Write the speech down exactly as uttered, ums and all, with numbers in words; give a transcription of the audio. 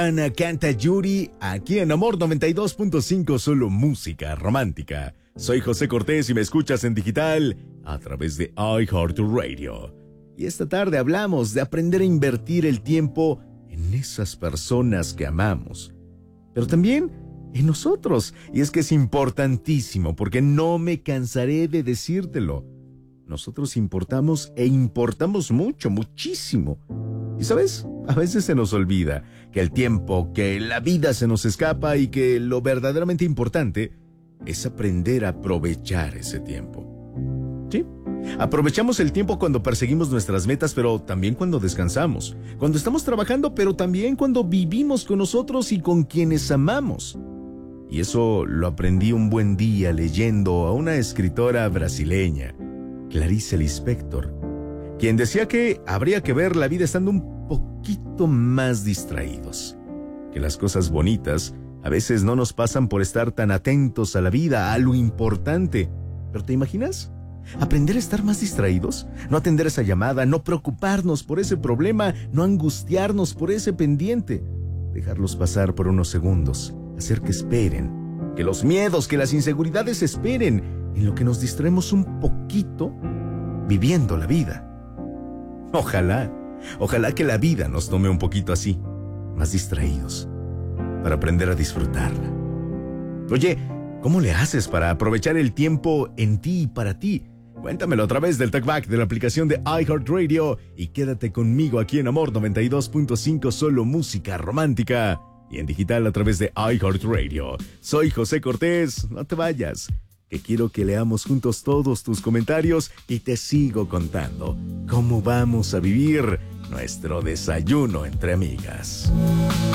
Ana canta Yuri, aquí en Amor noventa y dos punto cinco, solo música romántica. Soy José Cortés y me escuchas en digital a través de iHeartRadio. Y esta tarde hablamos de aprender a invertir el tiempo en esas personas que amamos, pero también en nosotros. Y es que es importantísimo, porque no me cansaré de decírtelo. Nosotros importamos e importamos mucho, muchísimo. Y ¿sabes? A veces se nos olvida que el tiempo, que la vida se nos escapa y que lo verdaderamente importante es aprender a aprovechar ese tiempo. ¿Sí? Aprovechamos el tiempo cuando perseguimos nuestras metas, pero también cuando descansamos. Cuando estamos trabajando, pero también cuando vivimos con nosotros y con quienes amamos. Y eso lo aprendí un buen día leyendo a una escritora brasileña, Clarice Lispector, quien decía que habría que ver la vida estando un poquito más distraídos. Que las cosas bonitas a veces no nos pasan por estar tan atentos a la vida, a lo importante. ¿Pero te imaginas? Aprender a estar más distraídos, no atender esa llamada, no preocuparnos por ese problema, no angustiarnos por ese pendiente. Dejarlos pasar por unos segundos, hacer que esperen, que los miedos, que las inseguridades esperen, en lo que nos distraemos un poquito viviendo la vida. Ojalá, ojalá que la vida nos tome un poquito así, más distraídos, para aprender a disfrutarla. Oye, ¿cómo le haces para aprovechar el tiempo en ti y para ti? Cuéntamelo a través del TalkBack de la aplicación de iHeartRadio y quédate conmigo aquí en Amor noventa y dos punto cinco, solo música romántica, y en digital a través de iHeartRadio. Soy José Cortés, no te vayas, que quiero que leamos juntos todos tus comentarios y te sigo contando cómo vamos a vivir nuestro desayuno entre amigas.